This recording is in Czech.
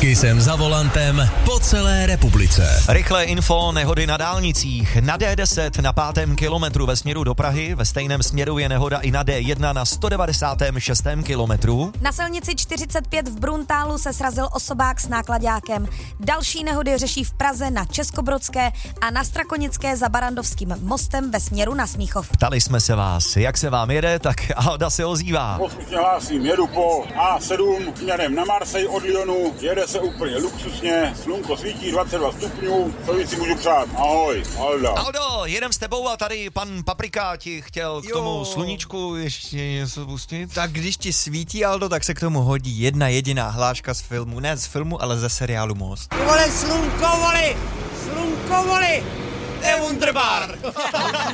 Kysem za volantem po celé republice. Rychlé info, nehody na dálnicích. Na D10 na 5. kilometru ve směru do Prahy, ve stejném směru je nehoda i na D1 na 196. kilometru. Na silnici 45 v Bruntálu se srazil osobák s náklaďákem. Další nehody řeší v Praze na Českobrodské a na Strakonické za Barandovským mostem ve směru na Smíchov. Ptali jsme se vás, jak se vám jede, tak Alda se ozývá. Poslušně hlásím, jedu po A7 směrem na Marseille od Lyonu, jede se úplně luxusně, slunko svítí 22 stupňů, co víc si můžu přát. Ahoj, Alda. Aldo, jedem s tebou a tady pan Paprika ti chtěl k tomu sluníčku ještě něco pustit. Tak když ti svítí, Aldo, tak se k tomu hodí jedna jediná hláška z filmu, ne z filmu, ale ze seriálu Most. Ty vole, slunko, vole, to je Wunderbar.